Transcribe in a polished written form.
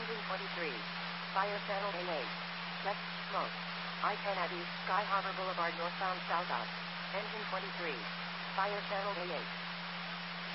Engine 23. Fire channel A8. Check. Smoke. I-10 at East Sky Harbor Boulevard northbound south out. Engine 23. Fire channel A8.